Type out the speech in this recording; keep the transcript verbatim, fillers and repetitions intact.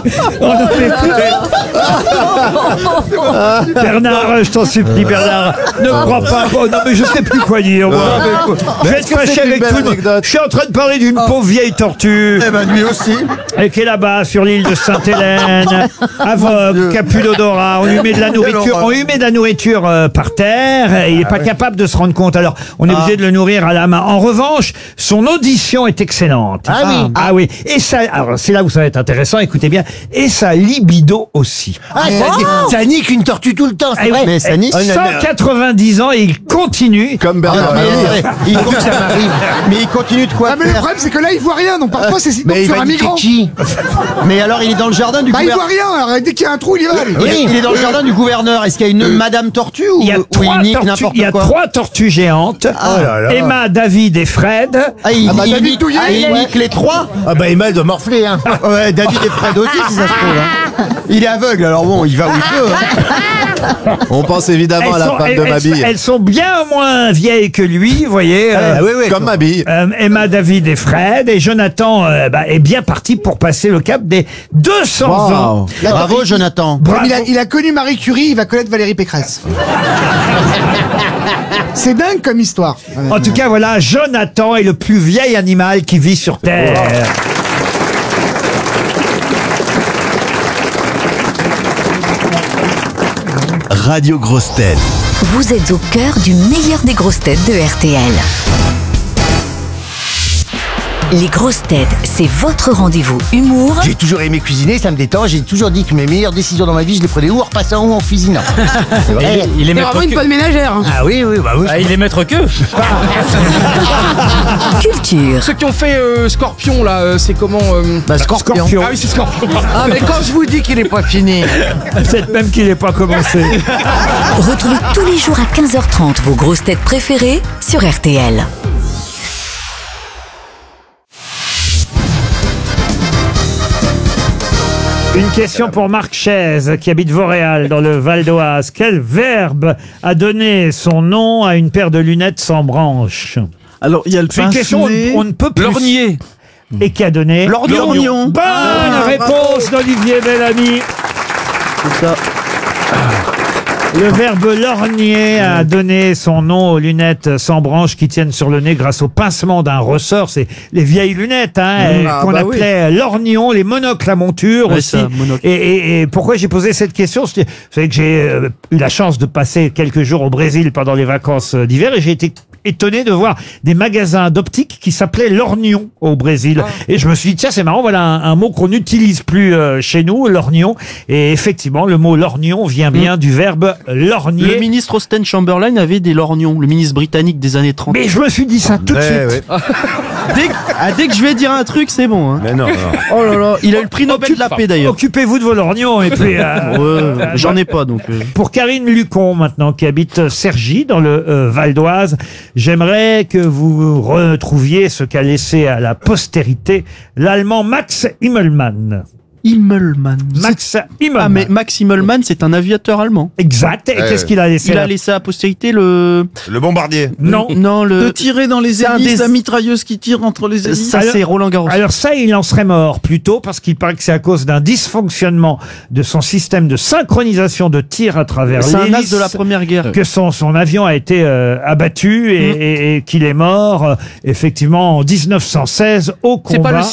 On en fait plus. Bernard, je t'en supplie, Bernard, ne crois pas. Oh, non, mais je sais plus quoi dire, moi. Je vais être fâché avec tout le monde. Je suis en train de parler d'une pauvre vieille tortue. Eh ben, lui aussi. Et qui est là-bas, sur l'île de Sainte-Hélène, aveugle, qui a plus d'odorat. On lui met de la nourriture, on lui met de la nourriture euh, par terre, et il n'est pas capable de se rendre compte. Alors, on est obligé de le nourrir à la main. En revanche, son audition est excellente. Ah oui. Ah oui. Et ça, alors c'est là où ça va être intéressant, écoutez bien. Et sa libido aussi. Ah, ça, ça nique une tortue tout le temps, c'est Ah vrai. oui. Mais ça nique. cent quatre-vingt-dix ans et il continue. Comme Bernard. Ah, mais, il compte, ça m'arrive. Mais il continue de quoi Ah mais le faire problème c'est que là il voit rien, donc parfois c'est donc Mais il sur va un niquer migrant. qui? Mais alors il est dans le jardin du Bah il gouverneur. voit rien, alors dès qu'il y a un trou il y va. Il, est, il est dans le jardin du gouverneur. Est-ce qu'il y a une Madame Tortue ou Il y a ou trois il nique tortues, n'importe il y a quoi? trois tortues géantes. Emma, David et Fred. Ah, il, Ah bah, il David nique, Douillet, ah, il ouais. nique les trois. Ah bah Emma elle doit morfler hein. Ouais, David et Fred aussi si ça se trouve. Hein. Il est aveugle alors bon, il va où il peut. Hein. On pense évidemment à la sont, femme elles- de elles- Mabille. elles sont bien moins vieilles que lui, vous voyez. euh, Ah oui, oui, comme Mabille. euh, Emma, David et Fred. Et Jonathan euh, bah, est bien parti pour passer le cap des deux cents ans. Là, Bravo il- Jonathan. Bravo. Il a, il a connu Marie Curie, il va connaître Valérie Pécresse. C'est dingue comme histoire. En tout cas, voilà, Jonathan est le plus vieil animal qui vit sur Terre. Radio Grosses Têtes. Vous êtes au cœur du meilleur des grosses têtes de R T L. Les grosses têtes, c'est votre rendez-vous humour J'ai toujours aimé cuisiner, ça me détend. J'ai toujours dit que mes meilleures décisions dans ma vie, je les prenais ou en repassant ou en cuisinant. C'est vrai. Il est C'est maître vraiment une que. bonne ménagère. hein. Ah oui, oui, bah oui. Ah, il est maître que. culture. Ceux qui ont fait euh, Scorpion là, euh, c'est comment euh... Bah, Scorpion. Scorpion. Ah oui, c'est Scorpion. Ah, mais quand je vous dis qu'il est pas fini. Peut-être même qu'il n'est pas commencé. Retrouvez tous les jours à quinze heures trente vos grosses têtes préférées sur R T L. Une question pour Marc Chaise, qui habite Vauréal, dans le Val d'Oise. Quel verbe a donné son nom à une paire de lunettes sans branches? Alors, il y a le C'est une question, on, pince-nez. on ne peut plus. Lorgnier. Et qui a donné Lorgnon. Bonne Ah, réponse d'Olivier Bellamy. C'est ça. Le verbe lorgner a donné son nom aux lunettes sans branches qui tiennent sur le nez grâce au pincement d'un ressort. C'est les vieilles lunettes hein, euh, Ah, qu'on bah appelait lorgnons, les monocles à monture Ouais, aussi. ça, monocle. Et, et- et pourquoi j'ai posé cette question? C'est- Vous savez que j'ai euh, eu la chance de passer quelques jours au Brésil pendant les vacances euh, d'hiver et j'ai été étonné de voir des magasins d'optique qui s'appelaient lorgnon au Brésil. Et je me suis dit, tiens, c'est marrant, voilà un, un mot qu'on n'utilise plus euh, chez nous, lorgnon. Et effectivement, le mot lorgnon vient bien du verbe lorgner. Le ministre Austen Chamberlain avait des lorgnons, le ministre britannique des années trente. Mais je me suis dit ça tout de Ouais, suite. ouais. Dès, que, ah, dès que je vais dire un truc, c'est bon. Hein. Mais non, non. Oh là là, il a eu le prix Nobel de la paix d'ailleurs. Occupez-vous de vos lorgnons et puis euh, Ouais, j'en ai pas donc. euh. pour Karine Lucon maintenant qui habite Cergy dans le euh, Val d'Oise, j'aimerais que vous retrouviez ce qu'a laissé à la postérité l'allemand Max Immelmann. Immelmann. Max Immelmann. Ah mais Max Immelmann, c'est un aviateur allemand. Exact. Et Ouais. qu'est-ce qu'il a laissé Il là a laissé à postérité le. Le bombardier. Non. Non De le. tirer dans les C'est un hélices, des- la mitrailleuse qui tire entre les hélices. Ça Alors- c'est Roland Garros. Alors ça, il en serait mort plutôt parce qu'il paraît que c'est à cause d'un dysfonctionnement de son système de synchronisation de tir à travers C'est un as l'hélice de la première guerre. que son, son avion a été euh, abattu et, et- et qu'il est mort euh, effectivement en mille neuf cent seize au C'est pas le combat.